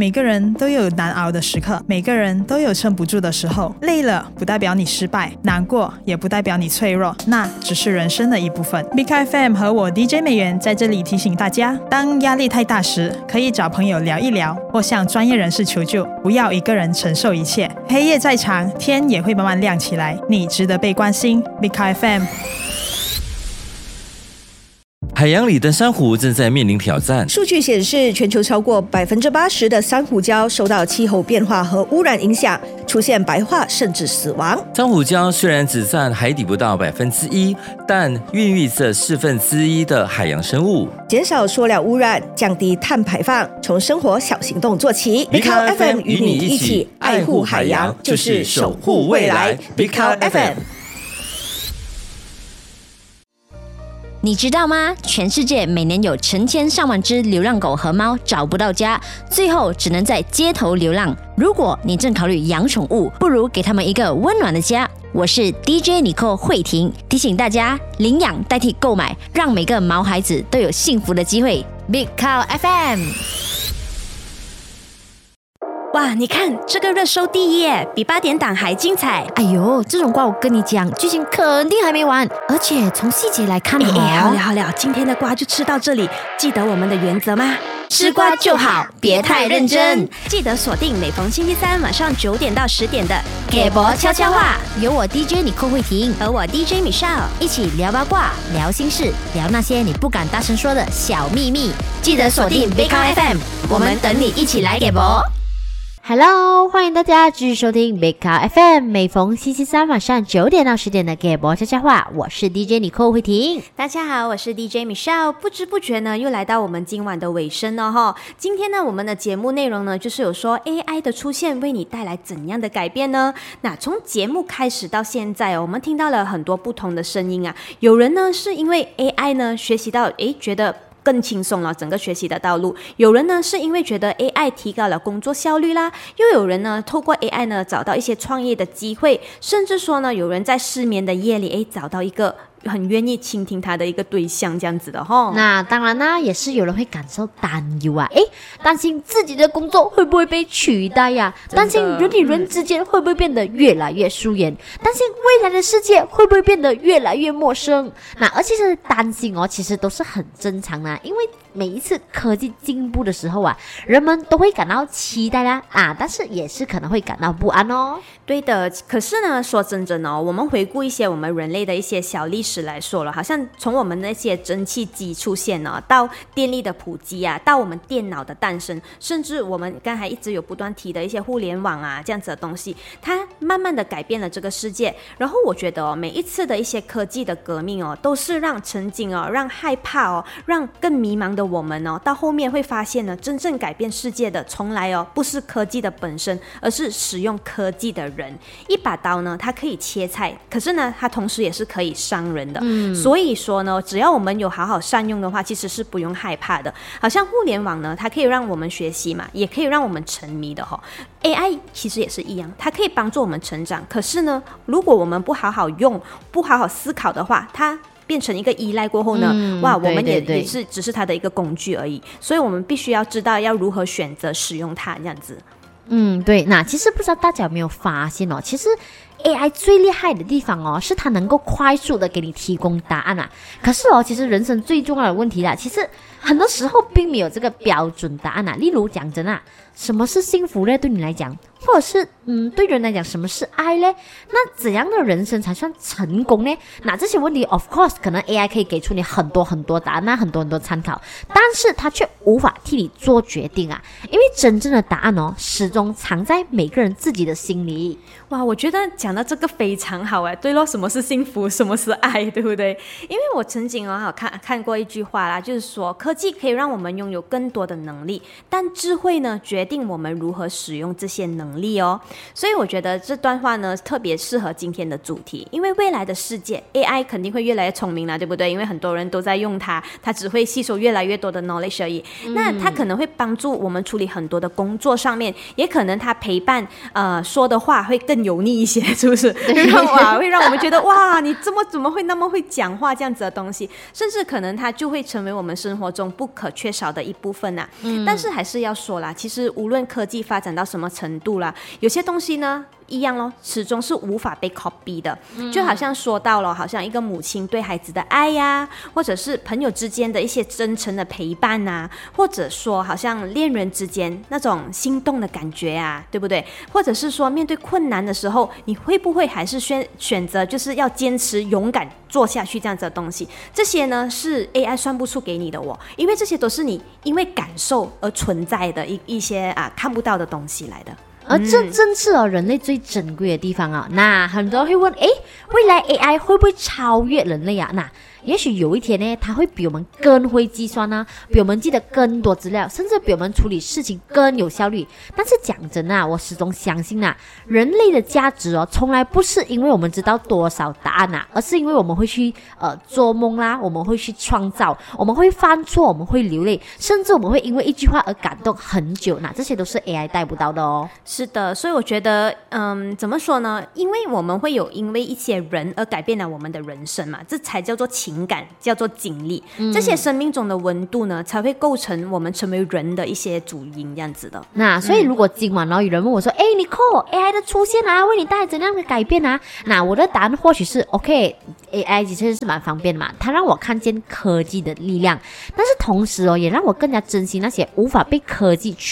每个人都有难熬的时刻，每个人都有撑不住的时候。累了不代表你失败，难过也不代表你脆弱，那只是人生的一部分。Big FM 和我 DJ 美元在这里提醒大家，当压力太大时，可以找朋友聊一聊，或向专业人士求救，不要一个人承受一切。黑夜再长，天也会慢慢亮起来，你值得被关心。Big FM。 海洋里的珊瑚正在面临挑战。 数据显示，全球超过80%的珊瑚礁受到气候变化和污染影响，出现白化甚至死亡。 珊瑚礁虽然只占海底不到1%，但孕育着1/4的海洋生物。 减少塑料污染，降低碳排放，从生活小行动做起。 Big Bicao FM FM 与你一起爱护海洋，就是守护未来。Bicao FM。 你知道吗？全世界每年有成千上万只流浪狗和猫找不到家，最后只能在街头流浪。如果你正考虑养宠物，不如给他们一个温暖的家。我是 DJ Nicole 慧婷，提醒大家领养代替购买，让每个毛孩子都有幸福的机会。Bicao FM。 哇，你看这个热搜第一耶，比8点档还精彩。 哎呦，这种瓜我跟你讲，剧情肯定还没完，而且从细节来看好了，今天的瓜就吃到这里。记得我们的原则吗？吃瓜就好，别太认真。记得锁定每逢星期三晚上9点到10点的给博悄悄话， 有我 DJ Nicole慧婷和我 DJ Michelle 一起聊八卦、聊心事、聊那些你不敢大声说的小秘密。 记得锁定 Bicao FM， 我们等你一起来给博。 Hello， 欢迎大家继续收听 Bicao FM， 每逢星期三晚上9点到10点的给博悄悄话，我是 DJ Nicole 慧婷。 大家好，我是 DJ Michelle。不知不觉呢，又来到我们今晚的尾声了哈。今天呢，我们的节目内容呢，就是有说 AI 的出现为你带来怎样的改变呢？那从节目开始到现在我们听到了很多不同的声音啊。有人呢是因为 AI 呢学习到觉得更轻松了整个学习的道路，有人呢是因为觉得 AI 提高了工作效率啦，又有人呢透过 AI 呢找到一些创业的机会，甚至说呢有人在失眠的夜里找到一个很愿意倾听他的一个对象，这样子的齁。 那当然啦，也是有人会感受担忧啊，担心自己的工作会不会被取代呀？担心人与人之间会不会变得越来越疏远？担心未来的世界会不会变得越来越陌生？那而且是担心其实都是很正常的，因为每一次科技进步的时候人们都会感到期待啦但是也是可能会感到不安哦。 对的，可是呢，说真正我们回顾一些我们人类的一些小历史来说了，好像从我们那些蒸汽机出现到电力的普及到我们电脑的诞生，甚至我们刚才一直有不断提的一些互联网这样子的东西，它慢慢的改变了这个世界。然后我觉得每一次的一些科技的革命都是让曾经让害怕让更迷茫的我们到后面会发现呢，真正改变世界的从来不是科技的本身，而是使用科技的人。一把刀呢，它可以切菜，可是呢，它同时也是可以伤人的。所以说呢，只要我们有好好善用的话，其实是不用害怕的。好像互联网呢，它可以让我们学习嘛，也可以让我们沉迷的AI 其实也是一样，它可以帮助我们成长。可是呢，如果我们不好好用，不好好思考的话，它变成一个依赖过后呢，我们也是只是它的一个工具而已。所以我们必须要知道要如何选择使用它，这样子。 对，那其实不知道大家有没有发现其实 AI 最厉害的地方是它能够快速的给你提供答案可是其实人生最重要的问题其实很多时候并没有这个标准答案例如讲真什么是幸福呢？对你来讲，或者是对人来讲，什么是爱呢？那怎样的人生才算成功呢？那这些问题 of course 可能 AI 可以给出你很多很多答案很多很多参考，但是它却无法替你做决定因为真正的答案始终藏在每个人自己的心里。 哇，我觉得讲到这个非常好对咯，什么是幸福，什么是爱，对不对？因为我曾经看过一句话啦，就是说科技可以让我们拥有更多的能力，但智慧呢决定我们如何使用这些能能力哦。所以我觉得这段话呢特别适合今天的主题，因为未来的世界 AI 肯定会越来越聪明啦，对不对？因为很多人都在用它，它只会吸收越来越多的 knowledge 而已。那它可能会帮助我们处理很多的工作上面，也可能它陪伴说的话会更油腻一些，是不是？会让我们觉得哇，你怎么会那么会讲话这样子的东西，甚至可能它就会成为我们生活中不可缺少的一部分啊。但是还是要说啦，其实无论科技发展到什么程度啦，有些东西呢一样咯，始终是无法被 copy 的。就好像说到了，好像一个母亲对孩子的爱呀，或者是朋友之间的一些真诚的陪伴啊，或者说好像恋人之间那种心动的感觉啊，对不对？或者是说面对困难的时候，你会不会还是选择就是要坚持勇敢做下去这样子的东西？这些呢是 AI 算不出给你的哦，因为这些都是你因为感受而存在的一些看不到的东西来的。 而这正是人类最珍贵的地方啊。那很多人会问，未来 AI 会不会超越人类啊？那也许有一天呢，它会比我们更会计算啊，比我们记得更多资料，甚至比我们处理事情更有效率。但是讲真啊，我始终相信啊，人类的价值从来不是因为我们知道多少答案而是因为我们会去做梦啦，我们会去创造，我们会犯错，我们会流泪，甚至我们会因为一句话而感动很久。那这些都是 AI 带不到的哦。 是的，所以我觉得怎么说呢？因为我们会有因为一些人而改变了我们的人生嘛，这才叫做情感，叫做经历。这些生命中的温度呢，才会构成我们成为人的一些主因，这样子的。 那所以如果今晚有人问我说，Nicole AI 的出现为你带来怎样的改变啊？那我的答案或许是 OK，AI 其实是蛮方便的嘛，它让我看见科技的力量，但是同时也让我更加珍惜那些无法被科技